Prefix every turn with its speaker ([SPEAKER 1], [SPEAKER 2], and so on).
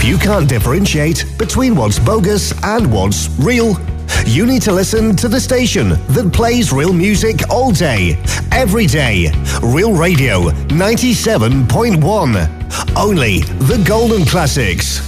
[SPEAKER 1] you can't differentiate between what's bogus and what's real, you need to listen to the station that plays real music all day, every day. Real Radio 97.1. Only the golden classics.